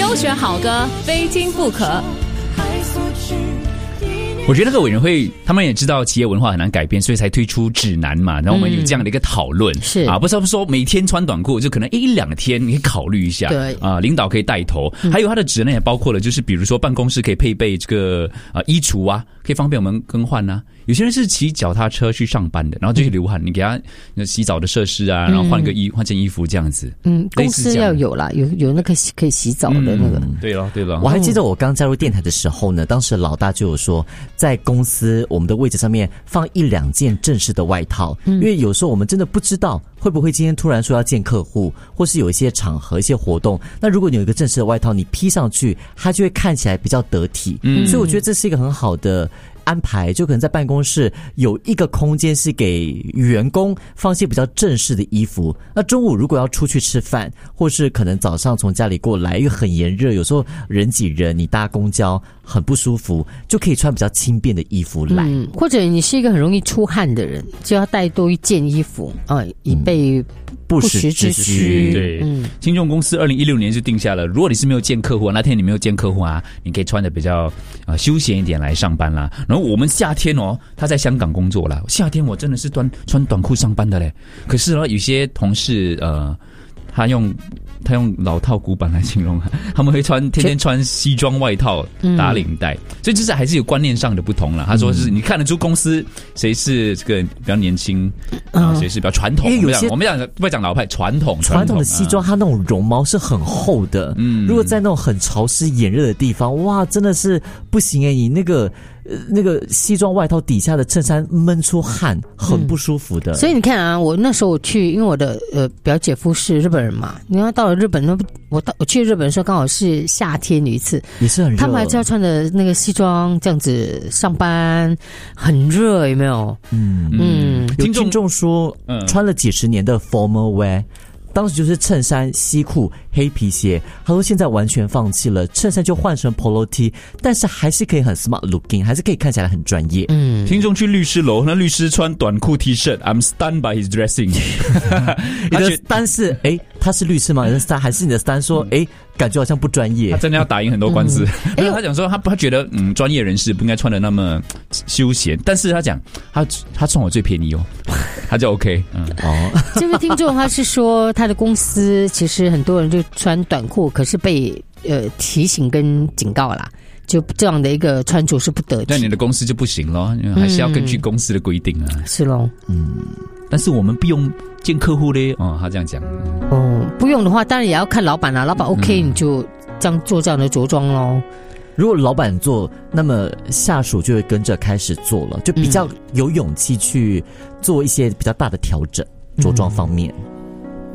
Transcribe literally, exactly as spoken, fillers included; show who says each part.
Speaker 1: 优选好歌，非听不可。
Speaker 2: 我觉得那个委员会他们也知道企业文化很难改变，所以才推出指南嘛，然后我们有这样的一个讨论、嗯、
Speaker 1: 是
Speaker 2: 啊，不是说每天穿短裤，就可能一两天你可以考虑一下，
Speaker 1: 对
Speaker 2: 啊，领导可以带头、嗯、还有他的指南也包括了就是比如说办公室可以配备这个啊衣橱啊，可以方便我们更换啊。有些人是骑脚踏车去上班的，然后就去流汗、嗯、你给他洗澡的设施啊，然后换个衣、嗯、换件衣服这样子。
Speaker 1: 嗯，公司要有啦，有有那个可以洗澡的那个、
Speaker 2: 嗯、对了对了。
Speaker 3: 我还记得我刚加入电台的时候呢，当时老大就有说在公司我们的位置上面放一两件正式的外套、嗯、因为有时候我们真的不知道会不会今天突然说要见客户，或是有一些场合一些活动，那如果你有一个正式的外套你披上去，它就会看起来比较得体、嗯、所以我觉得这是一个很好的安排，就可能在办公室有一个空间是给员工放些比较正式的衣服，那中午如果要出去吃饭，或是可能早上从家里过来，因为很炎热，有时候人挤人，你搭公交很不舒服，就可以穿比较轻便的衣服来、
Speaker 1: 嗯、或者你是一个很容易出汗的人，就要带多一件衣服啊，以备不时之需。
Speaker 2: 对，嗯，听众公司二零一六年就定下了，如果你是没有见客户，那天你没有见客户啊，你可以穿的比较呃休闲一点来上班啦。然后我们夏天哦，他在香港工作啦，夏天我真的是穿穿短裤上班的嘞。可是呢，有些同事呃，他用他用老套古板来形容，他们会穿天天穿西装外套打领带、嗯、所以就是还是有观念上的不同啦。他说是你看得出公司谁是这个比较年轻，然后谁是比较传统。因为有些我们讲不会讲老派，传统
Speaker 3: 传统的西装，它那种绒毛是很厚的。嗯，如果在那种很潮湿炎热的地方，哇，真的是不行诶，你那个。那个西装外套底下的衬衫闷出汗，很不舒服的、嗯、
Speaker 1: 所以你看啊，我那时候我去，因为我的呃表姐夫是日本人嘛，你看到了日本，我到我去日本的时候刚好是夏天有一次，
Speaker 3: 也是很热，
Speaker 1: 他们还是要穿的那个西装这样子上班，很热，有没有？
Speaker 3: 嗯嗯，有听众说、嗯、穿了几十年的 formal wear，当时就是衬衫、西裤、黑皮鞋，他说现在完全放弃了，衬衫就换成 polo T， 但是还是可以很 smart looking， 还是可以看起来很专业。
Speaker 2: 嗯，听众去律师楼，那律师穿短裤 T 恤 ，I'm stunned by his dressing 。
Speaker 3: 你的 stun 是哎，他是律师吗？你的 stun 还是你的 stun 说哎？感觉好像不专业，
Speaker 2: 他真的要打赢很多官司。嗯、他讲说他他觉得嗯专业人士不应该穿的那么休闲，但是他讲他他算我最便宜哦，他就 OK。嗯
Speaker 1: 哦，这个听众他是说他的公司其实很多人就穿短裤，可是被呃提醒跟警告啦。就这样的一个穿着是不得体，
Speaker 2: 那你的公司就不行咯，因为还是要根据公司的规定啊。
Speaker 1: 嗯、是咯，
Speaker 2: 嗯，但是我们不用见客户嘞。哦，他这样讲。
Speaker 1: 哦，不用的话，当然也要看老板啦、啊。老板 OK，、嗯、你就这样做这样的着装咯。
Speaker 3: 如果老板做，那么下属就会跟着开始做了，就比较有勇气去做一些比较大的调整，着装方面。嗯